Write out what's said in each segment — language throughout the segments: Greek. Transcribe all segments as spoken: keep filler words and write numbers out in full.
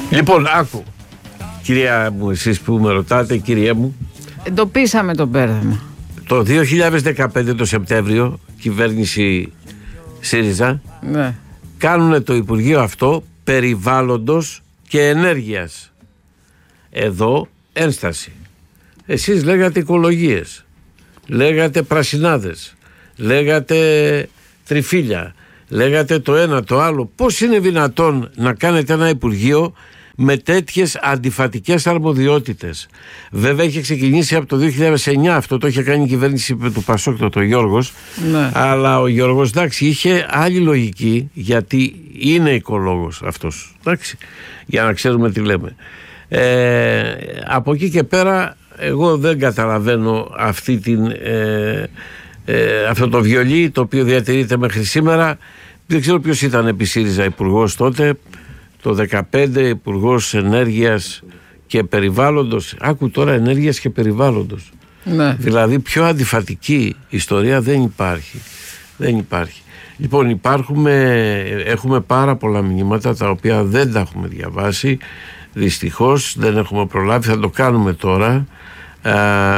Λοιπόν, άκου, κυρία μου, εσείς που με ρωτάτε, κυρία μου. Εντοπίσαμε το μπέρδεμα. Το δύο χιλιάδες δεκαπέντε το Σεπτέμβριο, κυβέρνηση ΣΥΡΙΖΑ, ναι. κάνουν το Υπουργείο αυτό περιβάλλοντος και ενέργειας. Εδώ ένσταση. Εσείς λέγατε οικολογίες, λέγατε πρασινάδες, λέγατε τριφύλια, λέγατε το ένα το άλλο. Πώς είναι δυνατόν να κάνετε ένα Υπουργείο με τέτοιες αντιφατικές αρμοδιότητες? Βέβαια είχε ξεκινήσει από το δύο χιλιάδες εννιά, αυτό το είχε κάνει η κυβέρνηση του Πασόκ, το, το Γιώργος, ναι. Αλλά ο Γιώργος, εντάξει, είχε άλλη λογική, γιατί είναι οικολόγος αυτός, εντάξει, για να ξέρουμε τι λέμε. ε, από εκεί και πέρα εγώ δεν καταλαβαίνω αυτή την, ε, ε, αυτό το βιολί το οποίο διατηρείται μέχρι σήμερα. Δεν ξέρω ποιος ήταν επί ΣΥΡΙΖΑ υπουργός τότε, το δεκαπέντε, υπουργός ενέργειας και περιβάλλοντος. Άκου τώρα, ενέργειας και περιβάλλοντος. Ναι. Δηλαδή πιο αντιφατική ιστορία δεν υπάρχει. Δεν υπάρχει. Λοιπόν, υπάρχουμε, έχουμε πάρα πολλά μηνύματα τα οποία δεν τα έχουμε διαβάσει. Δυστυχώς δεν έχουμε προλάβει, θα το κάνουμε τώρα. Ε,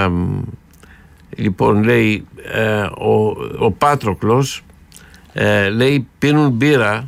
λοιπόν, λέει ε, ο, ο Πάτροκλος, ε, λέει πίνουν μπύρα,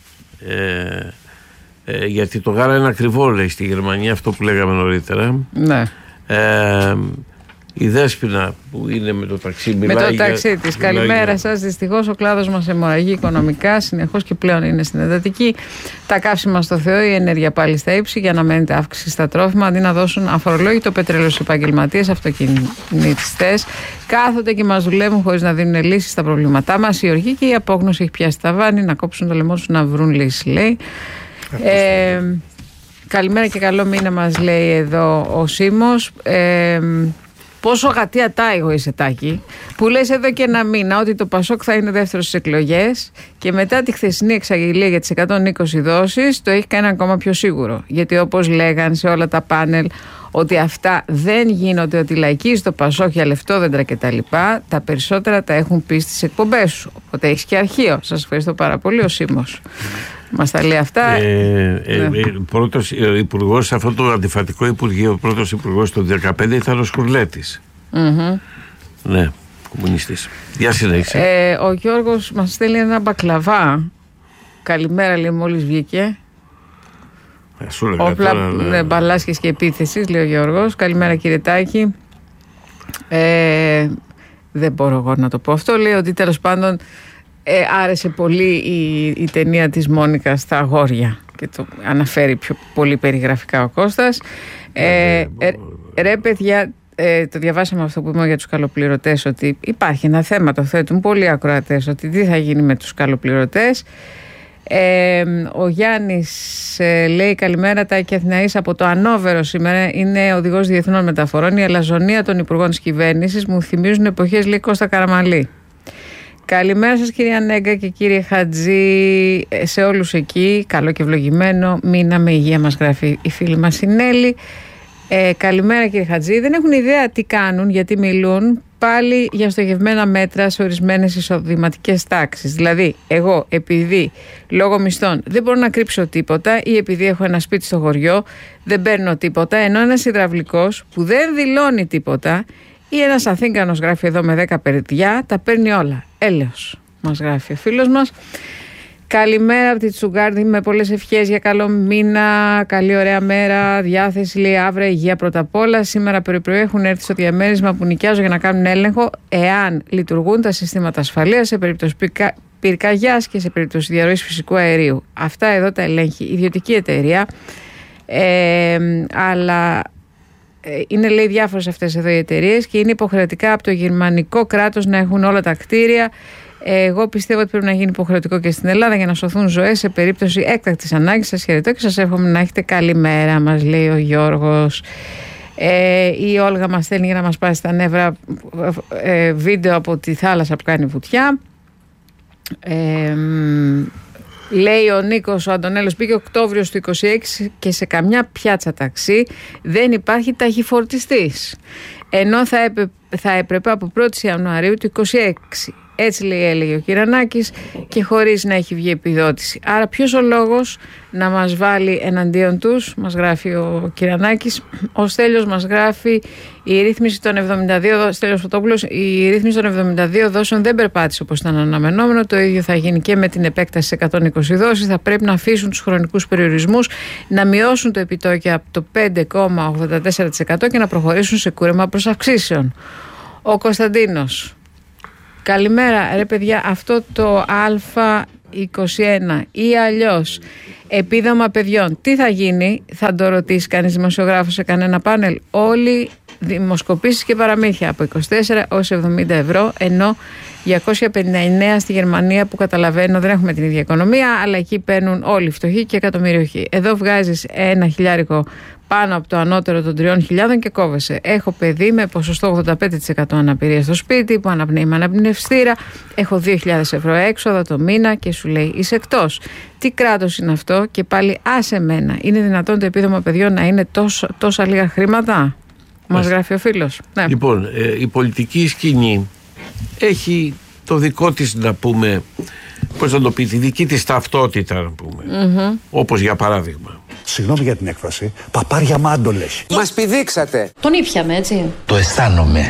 ε, ε, γιατί το γάλα είναι ακριβό, λέει, στη Γερμανία, αυτό που λέγαμε νωρίτερα. Ναι. Ε, η Δέσποινα που είναι με το ταξί μιλάει. Με το ταξί της. Καλημέρα για... σας. Δυστυχώς ο κλάδος μας αιμορραγεί οικονομικά συνεχώς και πλέον είναι στην εντατική. Τα καύσιμα στο Θεό, η ενέργεια πάλι στα ύψη για να μένετε αύξηση στα τρόφιμα αντί να δώσουν αφορολόγητο πετρέλαιο στους επαγγελματίες, αυτοκινητιστές. Κάθονται και μας δουλεύουν χωρίς να δίνουν λύσεις στα προβλήματά μας. Η οργή και η απόγνωση έχει πιάσει τα βάνη, να κόψουν το λαιμό τους να βρουν λύση, λέει. Ε, καλημέρα και καλό μήνα, μας λέει εδώ ο Σίμος. Ε, Πόσο γατία τάιγο είσαι, Τάκη, που λες εδώ και ένα μήνα ότι το Πασόκ θα είναι δεύτερο στις εκλογές και μετά τη χθεσινή εξαγγελία για τις εκατόν είκοσι δόσεις το έχει κάνει ακόμα πιο σίγουρο. Γιατί όπως λέγαν σε όλα τα πάνελ ότι αυτά δεν γίνονται, ότι λαϊκίζει το Πασόκ για λεφτόδεντρα κτλ. Τα, τα περισσότερα τα έχουν πει στις εκπομπές σου. Οπότε έχεις και αρχείο. Σας ευχαριστώ πάρα πολύ, ο Σίμος. Μας τα λέει αυτά. Ε, ε, ναι. ε, πρώτος υπουργός σε αυτό το αντιφατικό υπουργείο, ο πρώτος υπουργός το δύο χιλιάδες δεκαπέντε ήταν ο Σκουρλέτης. Mm-hmm. Ναι, κομμουνιστής. Για συνέχισε. Ε, ο Γιώργος μας στέλνει ένα μπακλαβά. Καλημέρα, λέει, μόλις βγήκε. Ε, σου λέγα, όπλα, τώρα, ναι, μπαλάσκες και επίθεσης, λέει ο Γιώργος. Καλημέρα, κύριε Τάκη. Ε, δεν μπορώ εγώ να το πω αυτό. Λέει ότι τέλος πάντων Ε, άρεσε πολύ η, η ταινία της Μόνικα στα αγόρια και το αναφέρει πιο πολύ περιγραφικά ο Κώστας. Ε, ε, ρε παιδιά, ε, το διαβάσαμε αυτό που είπαμε για τους καλοπληρωτές, ότι υπάρχει ένα θέμα, το θέτουν πολλοί ακροατές, ότι τι θα γίνει με τους καλοπληρωτές. Ε, ο Γιάννης ε, λέει καλημέρα, Τάκη Αθηναής από το Ανόβερο σήμερα, είναι οδηγός διεθνών μεταφορών. Η αλαζονία των υπουργών της κυβέρνησης μου θυμίζουν εποχές, λέει, Κώστα Καραμανλή. Καλημέρα σας, κυρία Νέγκα και κύριε Χατζή, σε όλους εκεί. Καλό και ευλογημένο μήνα με υγεία, μας γράφει η φίλη μας η Νέλη. Ε, καλημέρα, κύριε Χατζή. Δεν έχουν ιδέα τι κάνουν, γιατί μιλούν πάλι για στοχευμένα μέτρα σε ορισμένες εισοδηματικές τάξεις. Δηλαδή, εγώ επειδή λόγω μισθών δεν μπορώ να κρύψω τίποτα ή επειδή έχω ένα σπίτι στο χωριό δεν παίρνω τίποτα, ενώ ένας υδραυλικός που δεν δηλώνει τίποτα ή ένας Αθήγανος, γράφει εδώ, με δέκα παιδιά, τα παίρνει όλα. Έλεος, μας γράφει ο φίλος μας. Καλημέρα από τη Τσουγκάρδη, με πολλές ευχές για καλό μήνα, καλή ωραία μέρα, διάθεση, λέει, αύριο υγεία πρώτα απ' όλα. Σήμερα πρωί-πρωί έχουν έρθει στο διαμέρισμα που νοικιάζω για να κάνουν έλεγχο εάν λειτουργούν τα συστήματα ασφαλείας σε περίπτωση πυρκα... πυρκαγιάς και σε περίπτωση διαρροής φυσικού αερίου. Αυτά εδώ τα ελέγχει η ιδιωτική εταιρεία, ε, αλλά... είναι, λέει, διάφορες αυτές εδώ οι εταιρείες και είναι υποχρεωτικά από το γερμανικό κράτος να έχουν όλα τα κτίρια. Εγώ πιστεύω ότι πρέπει να γίνει υποχρεωτικό και στην Ελλάδα για να σωθούν ζωές σε περίπτωση έκτακτης ανάγκης. Σας χαιρετώ και σας εύχομαι να έχετε καλή μέρα, μας λέει ο Γιώργος. Ε, η Όλγα μας στέλνει για να μας πάει στα νεύρα ε, βίντεο από τη θάλασσα που κάνει βουτιά. Ε, Λέει ο Νίκος, ο Αντωνέλος, πήγε Οκτώβριος του είκοσι έξι και σε καμιά πιάτσα ταξί δεν υπάρχει ταχυφορτιστής. Ενώ θα, έπε, θα έπρεπε από πρώτη Ιανουαρίου του είκοσι έξι. Έτσι λέει, έλεγε ο Κυρανάκης, και χωρίς να έχει βγει επιδότηση. Άρα ποιος ο λόγος να μας βάλει εναντίον τους? Μας γράφει ο Κυρανάκης. Ο Στέλιος μας γράφει: η ρύθμιση των εβδομήντα δύο, Στέλιος Φωτόπουλος, η ρύθμιση των εβδομήντα δύο δόσεων δεν περπάτησε όπως ήταν αναμενόμενο. Το ίδιο θα γίνει και με την επέκταση σε εκατόν είκοσι δόσεις. Θα πρέπει να αφήσουν τους χρονικούς περιορισμούς, να μειώσουν το επιτόκιο από το πέντε κόμμα ογδόντα τέσσερα τοις εκατό και να προχωρήσουν σε κούρεμα προς αυξήσεων. Ο Κωνσταντίνος: καλημέρα, ρε παιδιά, αυτό το Α είκοσι ένα ή αλλιώς επίδομα παιδιών, τι θα γίνει? Θα το ρωτήσει κανείς δημοσιογράφος σε κανένα πάνελ? Όλοι δημοσκοπήσεις και παραμύθια από είκοσι τέσσερα έως εβδομήντα ευρώ, ενώ διακόσια πενήντα εννέα στη Γερμανία, που καταλαβαίνω δεν έχουμε την ίδια οικονομία, αλλά εκεί παίρνουν όλοι οι φτωχοί και εκατομμυριοχοί. Εδώ βγάζεις ένα χιλιάρικο πάνω από το ανώτερο των τριών χιλιάδων και κόβεσαι. Έχω παιδί με ποσοστό ογδόντα πέντε τοις εκατό αναπηρία στο σπίτι, που αναπνέει με αναπνευστήρα. Έχω δύο χιλιάδες ευρώ έξοδα το μήνα και σου λέει είσαι εκτός. Τι κράτος είναι αυτό? Και πάλι άσε μένα. Είναι δυνατόν το επίδομα παιδιών να είναι τόσο, τόσα λίγα χρήματα? Μας γράφει ο φίλος. Ναι. Λοιπόν, ε, η πολιτική σκηνή έχει το δικό της, να πούμε, πώς να το πει, τη δική της ταυτότητα, να πούμε. Mm-hmm. Όπως για παράδειγμα, συγγνώμη για την έκφραση, παπάρια μάντολες. Μας πηδήξατε. Τον ήπιαμε, έτσι. Το αισθάνομαι.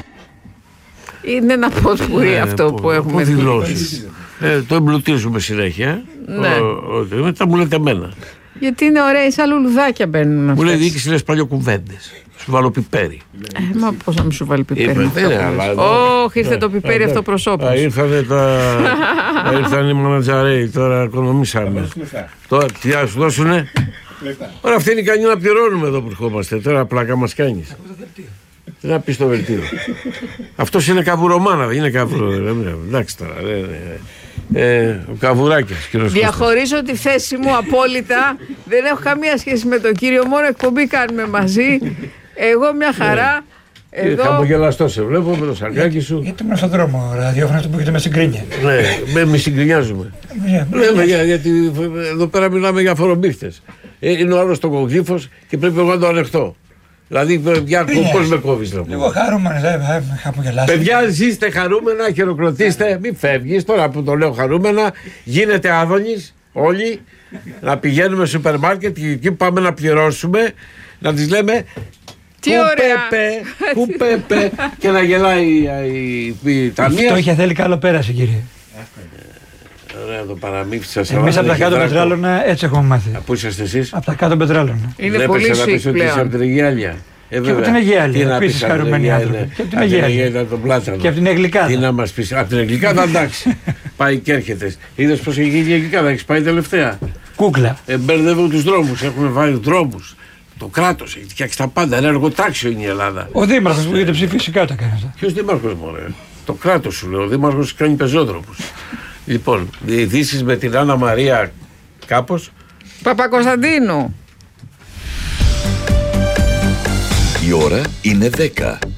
Είναι ένα ποτπουρί ναι, αυτό που, που έχουμε δηλώσει. Ε, το εμπλουτίζουμε συνέχεια. Ναι. Ο, ο, μετά μου λέτε εμένα. Γιατί είναι ωραία, σαν λουλουδάκια μπαίνουν αυτές. Μου λέει διοίκηση, λες παλιοκουβέντες. Σου βάλω πιπέρι. Ε, μα πώς να μου σου βάλει πιπέρι? Όχι, ήρθε το πιπέρι αυτό προσώπους. Ήρθανε τα. Ήρθανε οι μανατζαρέοι, τώρα οικονομήσαμε. Τώρα τι να σου δώσουνε? Τώρα αυτή είναι ικανή να πληρώνουμε εδώ που ερχόμαστε. Τώρα πλάκα μας κάνεις. Τι να πεις στο βελτίο? Αυτός είναι καβουρομάνα, δεν είναι καβουρο. Εντάξει τώρα. Ε, ο Καβουράκης. Διαχωρίζω τη θέση μου απόλυτα. Δεν έχω καμία σχέση με τον κύριο, μόνο εκπομπή κάνουμε μαζί. Εγώ μια χαρά. Yeah. Εδώ... Χαμογελαστό σε βλέπω με το σαρκάκι σου. Γιατί ήμουν στον δρόμο, ραδιόφωνο που έχετε με συγκρίνια. Ναι, με συγκρινιάζουμε. Λέμε για, γιατί εδώ πέρα μιλάμε για φορομπίχτες. Ε, είναι ο άλλος το κογλύφος και πρέπει εγώ να το ανεχτώ. Δηλαδή, παιδιά, πώς με κόβεις να πω. Λίγο χαρούμενος, δεν χαμογελάστε. Παιδιά, ζήστε χαρούμενα, χειροκροτήστε, μην φεύγεις. Τώρα που το λέω χαρούμενα, γίνεται άδωνης όλοι να πηγαίνουμε στο σούπερ μάρκετ και εκεί πάμε να πληρώσουμε, να τις λέμε. Τι ωραία! Πού πέπε, και να γελάει η Ταμία. Το είχε θέλει καλό πέρασε, κύριε. Ωραία, το παραμύθι σας. Εμείς από τα κάτω πετράλωνα έτσι έχουμε μάθει. Πού είσαστε εσείς? Από τα κάτω πετράλωνα. Είναι πολύ σουικ πλέον. Από την Αιγιάλια. Και από την Αιγιάλια, επίσης χαρούμενοι άνθρωποι. Και από την Αιγιάλια. Και από την Αγγλικάδα. Τι να μας πεις, από την Αγγλικάδα εντάξει. Πάει και έρχεται. Είδες πως έχει γίνει η Αγγλικάδα, έχεις πάει τελευταία. Κούκλα. Μπερδεύουν τους δρόμους, έχουμε βάλει δρόμους. Το κράτος έχει φτιάξει τα πάντα. Ένα εργοτάξιο είναι η Ελλάδα. Ο Δήμαρχος που έχετε ψηφίσει φυσικά τα κάνει αυτά. Ποιος Δήμαρχος, μωρέ? Το κράτος σου λέω. Ο Δήμαρχος κάνει πεζόδρομους. Λοιπόν, διεισδύσεις με την Άννα Μαρία κάπως. Παπακοσταντίνου. Η ώρα είναι δέκα.